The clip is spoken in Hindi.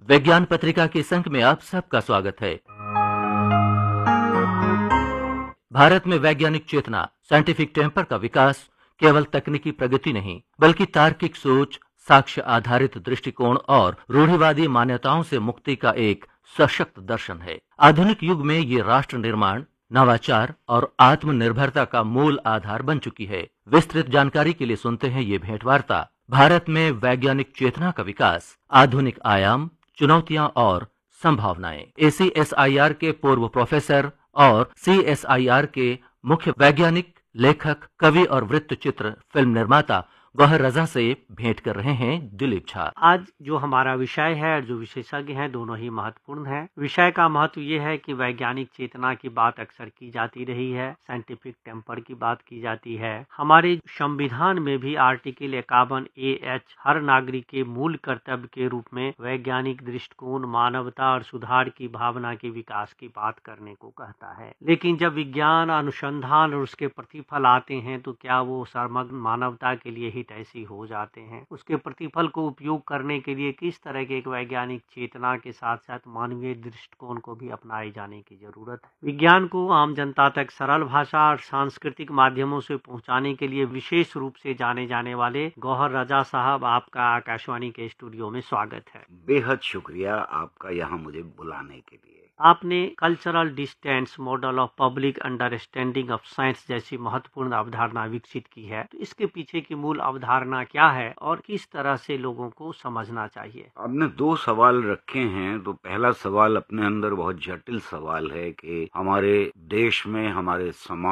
विज्ञान पत्रिका के इस अंक में आप सबका स्वागत है। भारत में वैज्ञानिक चेतना, साइंटिफिक टेम्पर का विकास केवल तकनीकी प्रगति नहीं, बल्कि तार्किक सोच, साक्ष्य आधारित दृष्टिकोण और रूढ़िवादी मान्यताओं से मुक्ति का एक सशक्त दर्शन है। आधुनिक युग में ये राष्ट्र निर्माण, नवाचार और आत्मनिर्भरता का मूल आधार बन चुकी है। विस्तृत जानकारी के लिए सुनते हैं ये भेंटवार्ता, भारत में वैज्ञानिक चेतना का विकास, आधुनिक आयाम, चुनौतियां और संभावनाएं। ACSIR के पूर्व प्रोफेसर और CSIR के मुख्य वैज्ञानिक, लेखक, कवि और वृत्तचित्र फिल्म निर्माता गौहर रजा से भेंट कर रहे हैं दिलीप झा। आज जो हमारा विषय है और जो विशेषज्ञ हैं दोनों ही महत्वपूर्ण है। विषय का महत्व ये है कि वैज्ञानिक चेतना की बात अक्सर की जाती रही है, साइंटिफिक टेम्पर की बात की जाती है। हमारे संविधान में भी आर्टिकल 51AH हर नागरिक के मूल कर्तव्य के रूप में वैज्ञानिक दृष्टिकोण, मानवता और सुधार की भावना के विकास की बात करने को कहता है। लेकिन जब विज्ञान, अनुसंधान और उसके प्रतिफल आते हैं तो क्या वो समग्र मानवता के लिए ऐसी हो जाते हैं? उसके प्रतिफल को उपयोग करने के लिए किस तरह के एक वैज्ञानिक चेतना के साथ साथ मानवीय दृष्टिकोण को भी अपनाए जाने की जरूरत है। विज्ञान को आम जनता तक सरल भाषा और सांस्कृतिक माध्यमों से पहुंचाने के लिए विशेष रूप से जाने जाने वाले गौहर रजा साहब, आपका आकाशवाणी के स्टूडियो में स्वागत है। बेहद शुक्रिया आपका यहाँ मुझे बुलाने के लिए। आपने cultural distance model of public understanding of science जैसी महत्वपूर्ण अवधारणा विकसित की है। तो इसके पीछे की मूल अवधारणा क्या है और किस तरह से लोगों को समझना चाहिए? आपने दो सवाल रखे हैं। तो पहला सवाल अपने अंदर बहुत जटिल सवाल है कि हमारे देश में, हमारे समाज